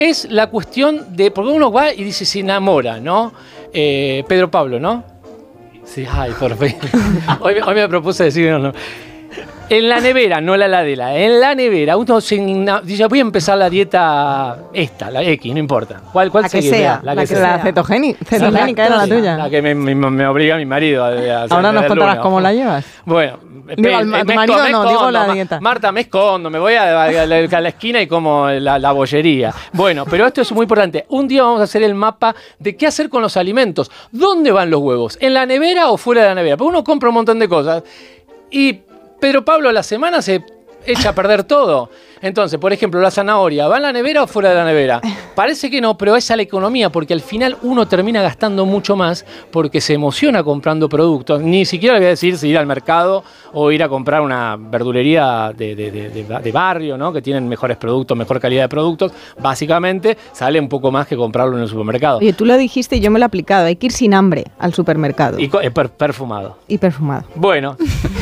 es la cuestión de, porque uno va y dice, se enamora, ¿no? Pedro Pablo, ¿no? Sí, ay, por fin. Hoy me propuse decir no. En la nevera, no la heladera, en la nevera, uno dice, voy a empezar la dieta la X, no importa. ¿Cuál la que sea, la cetogénica era la tuya. La que me obliga mi marido a Ahora nos contarás cómo la llevas. Bueno, digo la dieta. Marta, me escondo, me voy a la esquina y como la bollería. Bueno, pero esto es muy importante. Un día vamos a hacer el mapa de qué hacer con los alimentos. ¿Dónde van los huevos? ¿En la nevera o fuera de la nevera? Porque uno compra un montón de cosas y Pedro Pablo a la semana se echa a perder todo. Entonces, por ejemplo, la zanahoria, ¿va en la nevera o fuera de la nevera? Parece que no, pero esa es la economía, porque al final uno termina gastando mucho más porque se emociona comprando productos. Ni siquiera le voy a decir si ir al mercado o ir a comprar una verdulería de barrio, ¿no? Que tienen mejores productos, mejor calidad de productos. Básicamente sale un poco más que comprarlo en el supermercado. Oye, tú lo dijiste y yo me lo he aplicado. Hay que ir sin hambre al supermercado. Y perfumado. Y perfumado. Bueno,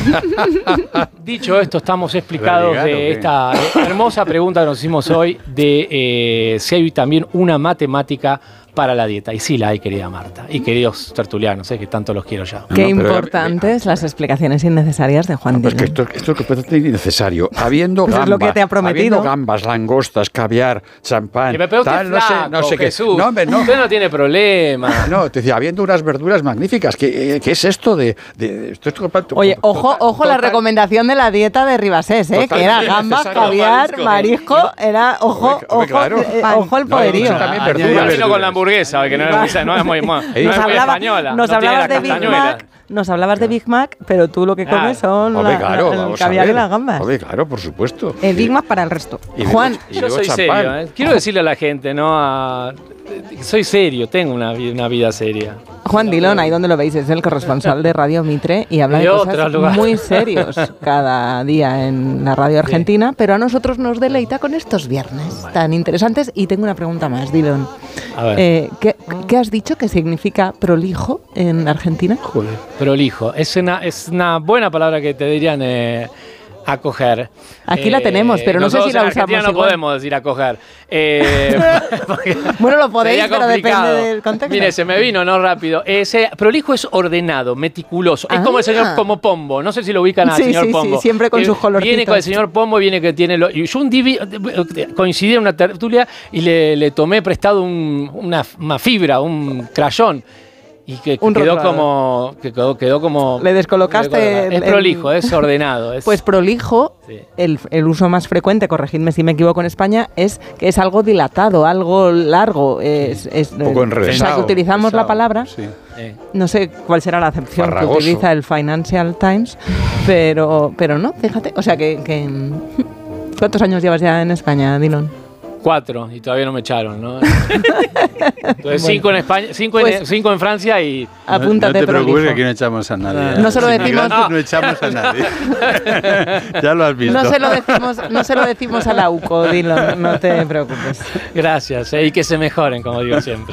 dicho esto, estamos explicados de esta hermosa pregunta que nos hicimos hoy de si hay también una matemática para la dieta. Y sí la hay, querida Marta. Y queridos tertulianos, que tanto los quiero ya. Qué importantes las explicaciones innecesarias de Juan Dillon. Pues que esto es completamente innecesario. Habiendo pues gambas, es lo que te ha prometido. Habiendo gambas, langostas, caviar, champán, tal, no sé Jesús. qué. No, hombre, no. Usted no tiene problema. No, te decía, habiendo unas verduras magníficas. ¿Qué es esto de esto es Oye, ojo la recomendación de la dieta de Ribasés, que era gambas, caviar, marisco, era ojo el poderío. También verduras. Con la hamburguesa, que no es muy española. Nos hablabas de Big Mac, pero tú lo que comes son el caviar y las gambas. Claro, por supuesto. El Big Mac para el resto. Juan, yo soy serio. Quiero decirle a la gente, soy serio, tengo una vida seria. Juan Dillon, ahí donde lo veis, es el corresponsal de Radio Mitre y habla de cosas muy serios cada día en la radio argentina, pero a nosotros nos deleita con estos viernes tan interesantes. Y tengo una pregunta más, Dillon. A ver. ¿Qué has dicho que significa prolijo en Argentina? Joder, prolijo. Es una buena palabra que te dirían acoger. Aquí la tenemos, pero no sé si la usamos. En Argentina no podemos decir acoger. Bueno, lo podéis, pero depende del contexto. Mire, se me vino, rápido. Prolijo es ordenado, meticuloso. Es como el señor Pombo. No sé si lo ubican al señor Pombo. Sí, siempre con sus colorcitos. Viene con el señor Pombo, viene que tiene... Yo coincidí en una tertulia y le tomé prestado una fibra, un crayón. Y que quedó como... Le descolocaste... Es prolijo, es ordenado. Pues prolijo, sí. El uso más frecuente, corregidme si me equivoco en España, es que es algo dilatado, algo largo. Un poco enredado. O sea, que utilizamos la palabra... Sí. No sé cuál será la acepción que utiliza el Financial Times, pero no, fíjate. O sea que ¿cuántos años llevas ya en España, Dillon? 4 y todavía no me echaron, ¿no? Entonces 5 en España, 5 en Francia y... Apúntate, no te preocupes que aquí no echamos a nadie. No se lo decimos... No echamos a nadie. Ya lo has visto. No se lo decimos a la UCO, Dillon, no te preocupes. Gracias, y que se mejoren, como digo siempre.